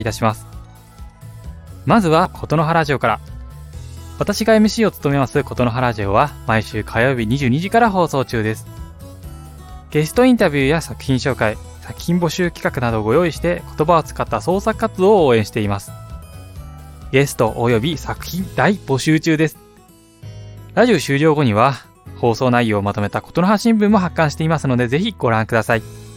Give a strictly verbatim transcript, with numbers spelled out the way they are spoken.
いたします。まずは琴ノ葉ラジオから。私が エムシー を務めます琴ノ葉ラジオは毎週火曜日にじゅうにじから放送中です。ゲストインタビューや作品紹介、作品募集企画などをご用意して言葉を使った創作活動を応援しています。ゲスト及び作品大募集中です。ラジオ終了後には放送内容をまとめた琴ノ葉新聞も発刊していますので、ぜひご覧ください。